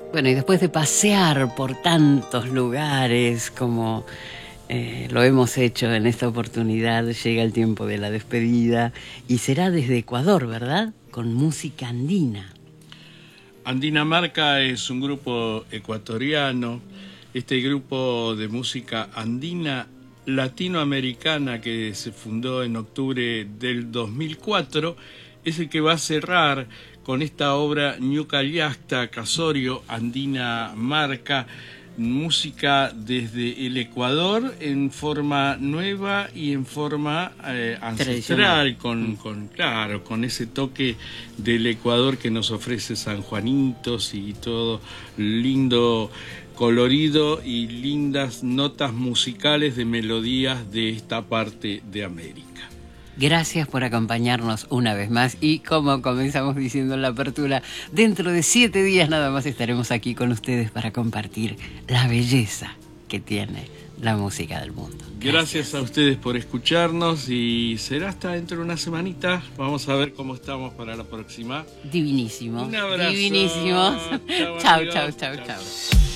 Bueno, y después de pasear por tantos lugares como lo hemos hecho en esta oportunidad, llega el tiempo de la despedida y será desde Ecuador, ¿verdad? Con música andina. Andina Marca es un grupo ecuatoriano. Este grupo de música andina latinoamericana que se fundó en octubre del 2004 es el que va a cerrar con esta obra Ñucallasta Casorio Andina Marca, música desde el Ecuador en forma nueva y en forma ancestral, con ese toque del Ecuador que nos ofrece San Juanitos y todo lindo, colorido y lindas notas musicales de melodías de esta parte de América. Gracias por acompañarnos una vez más y como comenzamos diciendo en la apertura, dentro de 7 días nada más estaremos aquí con ustedes para compartir la belleza que tiene la música del mundo. Gracias a ustedes por escucharnos y será hasta dentro de una semanita. Vamos a ver cómo estamos para la próxima. Divinísimo. Un abrazo. Divinísimos. Chau, chau, chau, chau.